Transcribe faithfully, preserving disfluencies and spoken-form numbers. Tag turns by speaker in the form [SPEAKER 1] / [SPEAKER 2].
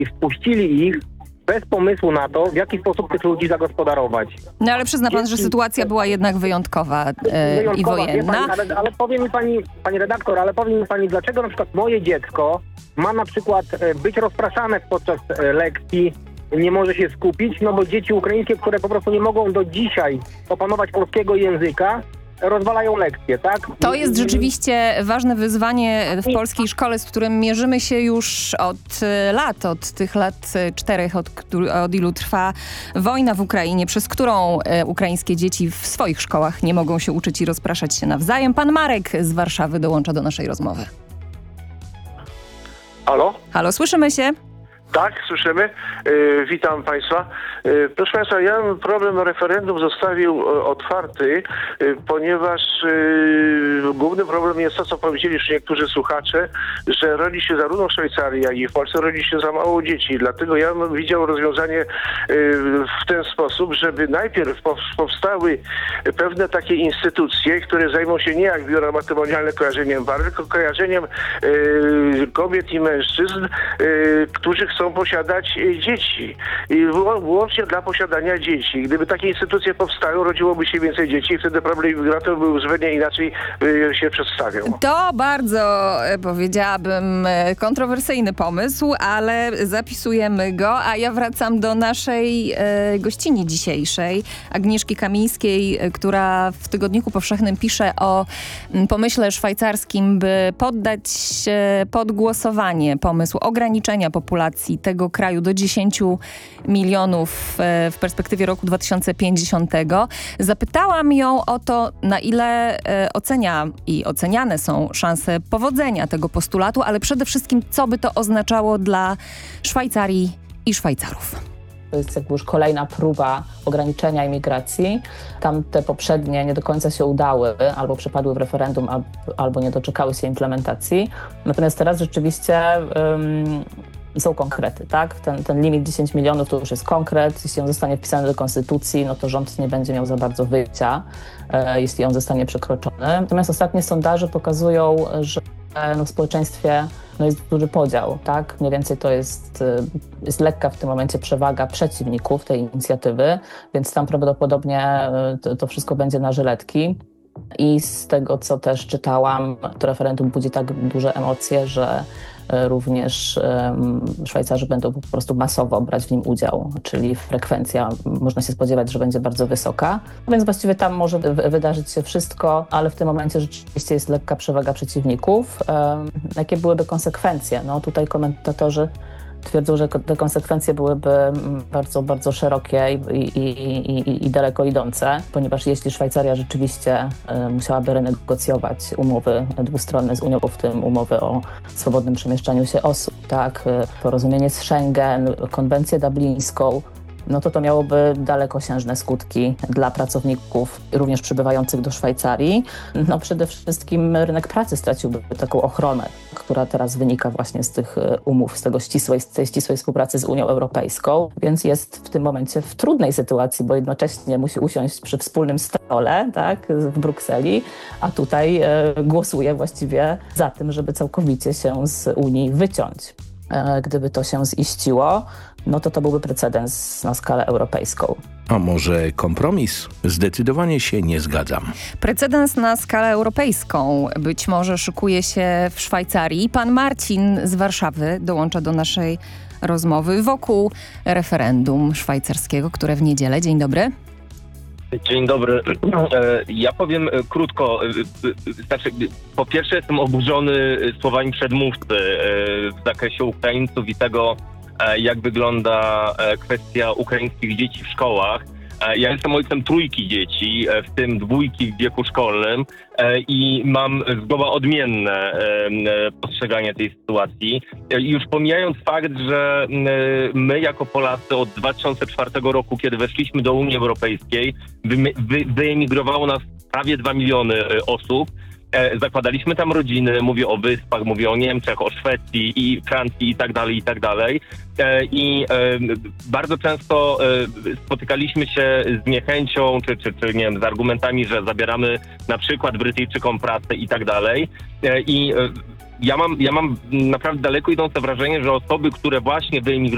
[SPEAKER 1] i wpuścili ich bez pomysłu na to, w jaki sposób tych ludzi zagospodarować.
[SPEAKER 2] No ale przyzna pan, że sytuacja była jednak wyjątkowa, e,
[SPEAKER 1] Wyjątkowa,
[SPEAKER 2] i wojenna.
[SPEAKER 1] Pani, ale, ale powie mi pani, pani redaktor, ale powie mi pani, dlaczego na przykład moje dziecko ma na przykład być rozpraszane podczas lekcji, nie może się skupić, no bo dzieci ukraińskie, które po prostu nie mogą do dzisiaj opanować polskiego języka, rozwalają lekcje, tak?
[SPEAKER 2] To jest rzeczywiście ważne wyzwanie w polskiej szkole, z którym mierzymy się już od lat, od tych lat czterech, od, od ilu trwa wojna w Ukrainie, przez którą ukraińskie dzieci w swoich szkołach nie mogą się uczyć i rozpraszać się nawzajem. Pan Marek z Warszawy dołącza do naszej rozmowy.
[SPEAKER 3] Halo?
[SPEAKER 2] Halo, słyszymy się?
[SPEAKER 3] Tak, słyszymy. Yy, witam Państwa. Yy, proszę Państwa, ja bym problem referendum zostawił yy, otwarty, yy, ponieważ yy, główny problem jest to, co powiedzieli już niektórzy słuchacze, że rodzi się zarówno w Szwajcarii, jak i w Polsce rodzi się za mało dzieci. Dlatego ja bym widział rozwiązanie yy, w ten sposób, żeby najpierw powstały pewne takie instytucje, które zajmą się nie jak biura matrymonialne kojarzeniem par, tylko kojarzeniem yy, kobiet i mężczyzn, yy, którzy chcą chcą posiadać dzieci. I wyłącznie dla posiadania dzieci. Gdyby takie instytucje powstały, rodziłoby się więcej dzieci i wtedy problem imigrantów był zupełnie inaczej y, się przedstawiał.
[SPEAKER 2] To bardzo, powiedziałabym, kontrowersyjny pomysł, ale zapisujemy go, a ja wracam do naszej e, gościni dzisiejszej, Agnieszki Kamińskiej, która w Tygodniku Powszechnym pisze o pomyśle szwajcarskim, by poddać e, pod głosowanie pomysł ograniczenia populacji tego kraju do dziesięciu milionów w perspektywie roku dwa tysiące pięćdziesiątego. Zapytałam ją o to, na ile ocenia i oceniane są szanse powodzenia tego postulatu, ale przede wszystkim, co by to oznaczało dla Szwajcarii i Szwajcarów.
[SPEAKER 4] To jest jakby już kolejna próba ograniczenia imigracji. Tam te poprzednie nie do końca się udały, albo przepadły w referendum, albo nie doczekały się implementacji. Natomiast teraz rzeczywiście um, są konkrety, tak? Ten, ten limit dziesięć milionów to już jest konkret. Jeśli on zostanie wpisany do konstytucji, no to rząd nie będzie miał za bardzo wyjścia, e, jeśli on zostanie przekroczony. Natomiast ostatnie sondaże pokazują, że no, w społeczeństwie no, jest duży podział, tak? Mniej więcej to jest, jest lekka w tym momencie przewaga przeciwników tej inicjatywy, więc tam prawdopodobnie to, to wszystko będzie na żyletki. I z tego, co też czytałam, to referendum budzi tak duże emocje, że również um, Szwajcarzy będą po prostu masowo brać w nim udział, czyli frekwencja można się spodziewać, że będzie bardzo wysoka. Więc właściwie tam może w- wydarzyć się wszystko, ale w tym momencie rzeczywiście jest lekka przewaga przeciwników. Um, jakie byłyby konsekwencje? No tutaj komentatorzy twierdzą, że te konsekwencje byłyby bardzo, bardzo szerokie i, i, i, i, i daleko idące, ponieważ jeśli Szwajcaria rzeczywiście y, musiałaby renegocjować umowy dwustronne z Unią, w tym umowy o swobodnym przemieszczaniu się osób, tak, y, porozumienie z Schengen, konwencję dublińską, no to to miałoby dalekosiężne skutki dla pracowników również przybywających do Szwajcarii. No przede wszystkim rynek pracy straciłby taką ochronę, która teraz wynika właśnie z tych umów, z tego ścisłej, z tej ścisłej współpracy z Unią Europejską, więc jest w tym momencie w trudnej sytuacji, bo jednocześnie musi usiąść przy wspólnym stole, tak, w Brukseli, a tutaj e, głosuje właściwie za tym, żeby całkowicie się z Unii wyciąć. E, gdyby to się ziściło, no to to byłby precedens na skalę europejską.
[SPEAKER 5] A może kompromis? Zdecydowanie się nie zgadzam.
[SPEAKER 2] Precedens na skalę europejską być może szykuje się w Szwajcarii. Pan Marcin z Warszawy dołącza do naszej rozmowy wokół referendum szwajcarskiego, które w niedzielę. Dzień dobry.
[SPEAKER 6] Dzień dobry. Ja powiem krótko. Znaczy, po pierwsze jestem oburzony słowami przedmówcy w zakresie Ukraińców i tego, jak wygląda kwestia ukraińskich dzieci w szkołach. Ja jestem ojcem trójki dzieci, w tym dwójki w wieku szkolnym i mam zgoła odmienne postrzeganie tej sytuacji. Już pomijając fakt, że my jako Polacy od dwa tysiące czwartego roku, kiedy weszliśmy do Unii Europejskiej, wy, wy, wyemigrowało nas prawie dwa miliony osób. Zakładaliśmy tam rodziny, mówię o Wyspach, mówię o Niemczech, o Szwecji i Francji i tak dalej, i tak dalej. I bardzo często spotykaliśmy się z niechęcią, czy, czy, czy nie wiem, z argumentami, że zabieramy na przykład Brytyjczykom pracę i tak dalej. I ja mam, ja mam naprawdę daleko idące wrażenie, że osoby, które właśnie wyemigrowały